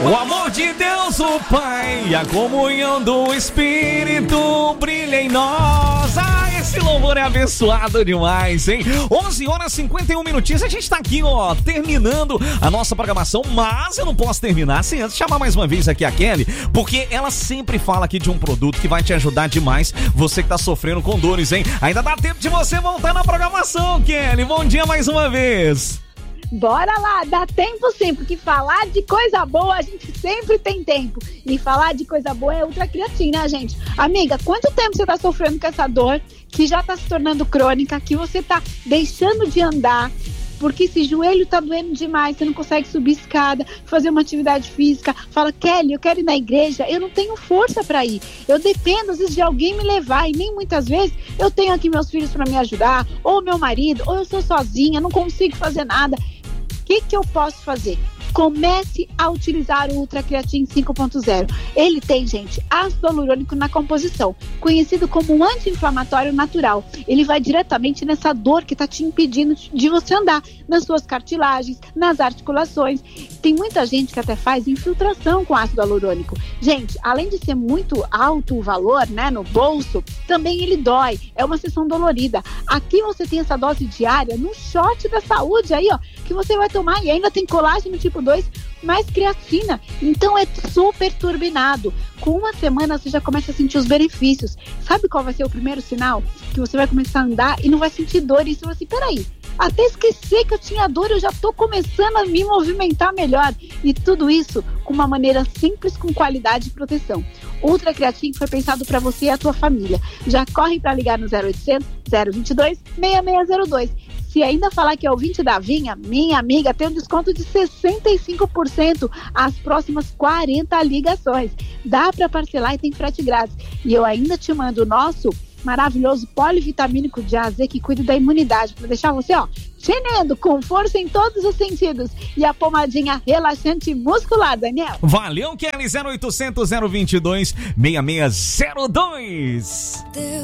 O amor de Deus, o Pai, e a comunhão do Espírito brilha em nós. Esse louvor é abençoado demais, hein? 11 horas e 51 minutinhos. A gente tá aqui, ó, terminando a nossa programação, mas eu não posso terminar sem antes chamar mais uma vez aqui a Kelly, porque ela sempre fala aqui de um produto que vai te ajudar demais, você que tá sofrendo com dores, hein? Ainda dá tempo de você voltar na programação, Kelly. Bom dia mais uma vez. Bora lá, dá tempo sim, porque falar de coisa boa a gente sempre tem tempo. E falar de coisa boa é ultra creatina, né, gente? Amiga, quanto tempo você tá sofrendo com essa dor, que já tá se tornando crônica, que você tá deixando de andar, porque esse joelho tá doendo demais, você não consegue subir escada, fazer uma atividade física, fala, Kelly, eu quero ir na igreja, eu não tenho força pra ir, eu dependo às vezes de alguém me levar, e nem muitas vezes eu tenho aqui meus filhos pra me ajudar, ou meu marido, ou eu sou sozinha, não consigo fazer nada. O que eu posso fazer? Comece a utilizar o Ultra Creatine 5.0. Ele tem, gente, ácido hialurônico na composição, conhecido como um anti-inflamatório natural. Ele vai diretamente nessa dor que está te impedindo de você andar, nas suas cartilagens, nas articulações. Tem muita gente que até faz infiltração com ácido hialurônico. Gente, além de ser muito alto o valor, né, no bolso, também ele dói. É uma sessão dolorida. Aqui você tem essa dose diária no shot da saúde aí, ó, que você vai tomar, e ainda tem colágeno tipo 2, mais creatina, então é super turbinado. Com uma semana você já começa a sentir os benefícios. Sabe qual vai ser o primeiro sinal? Que você vai começar a andar e não vai sentir dor, e você vai assim, peraí, até esqueci que eu tinha dor, eu já tô começando a me movimentar melhor. E tudo isso com uma maneira simples, com qualidade e proteção. Ultra Creatine foi pensado para você e a tua família. Já corre para ligar no 0800 022 6602. Se ainda falar que é ouvinte da Vinha, minha amiga, tem um desconto de 65% às próximas 40 ligações. Dá para parcelar e tem frete grátis. E eu ainda te mando o nosso maravilhoso polivitamínico de AZ, que cuida da imunidade, para deixar você, ó, chinendo, com força em todos os sentidos. E a pomadinha relaxante muscular, Daniel. Valeu, Kelly. 0800 022 6602.